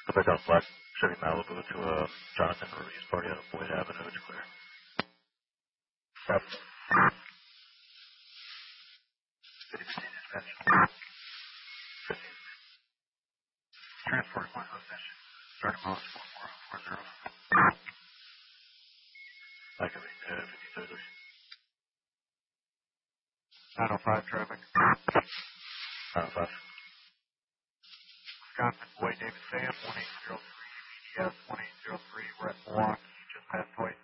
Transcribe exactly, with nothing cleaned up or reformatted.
Back on Black Chevy Malibu to uh, Jonathan Ruiz party out of Boyd Avenue. It's clear. Stop. Transport one location. Starting miles four four four zero. I can read uh, fifty-two. nine oh five traffic. nine oh five. Wisconsin, Boyd David Sam, one eight zero three, B D S one eight zero three, we're at Milwaukee, just past Boyd.